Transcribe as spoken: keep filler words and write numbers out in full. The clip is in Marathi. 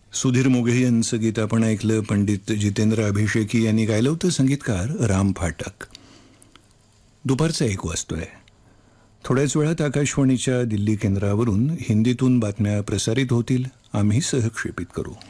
सुधीर मोघे यांचं गीत आपण ऐकलं. पंडित जितेंद्र अभिषेकी यांनी गायलं होतं. संगीतकार राम फाटक. दुपारचा एक वाजतोय. थोड्याच वेळात आकाशवाणीच्या दिल्ली केंद्रावरून हिंदीतून बातम्या प्रसारित होतील. आम्ही सहक्षेपित करू.